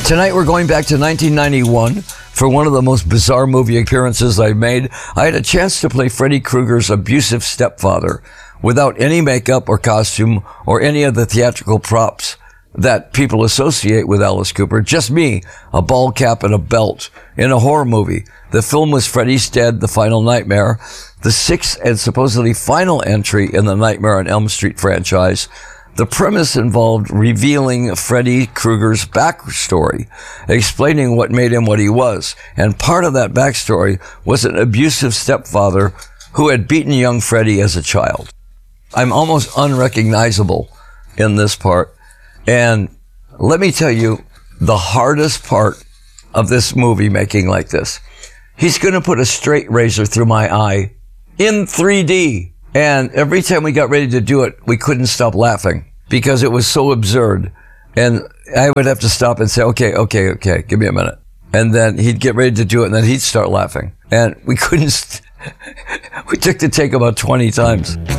Tonight we're going back to 1991 for one of the most bizarre movie appearances I've made. I had a chance to play Freddy Krueger's abusive stepfather without any makeup or costume or any of the theatrical props that people associate with Alice Cooper. Just me, a ball cap and a belt in a horror movie. The film was Freddy's Dead, The Final Nightmare, the sixth and supposedly final entry in the Nightmare on Elm Street franchise. The premise involved revealing Freddy Krueger's backstory, explaining what made him what he was. And part of that backstory was an abusive stepfather who had beaten young Freddy as a child. I'm almost unrecognizable in this part. And let me tell you, the hardest part of this movie making like this, he's going to put a straight razor through my eye in 3D. And every time we got ready to do it, we couldn't stop laughing because it was so absurd. And I would have to stop and say, okay, give me a minute. And then he'd get ready to do it, and then he'd start laughing. And we couldn't, we took the take about 20 times.